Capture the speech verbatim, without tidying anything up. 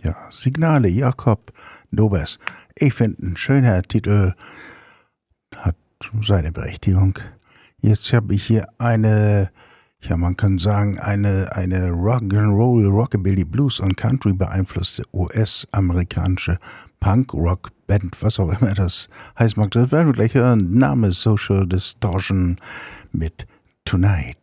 Ja, Signale, Jakob Dobers. Ich finde, ein schöner Titel hat seine Berechtigung. Jetzt habe ich hier eine, ja, man kann sagen, eine, eine Rock'n'Roll, Rockabilly, Blues und Country beeinflusste U S-amerikanische Punk-Rock-Band, was auch immer das heißt mag. Das werden wir gleich hören. Name Social Distortion mit Tonight.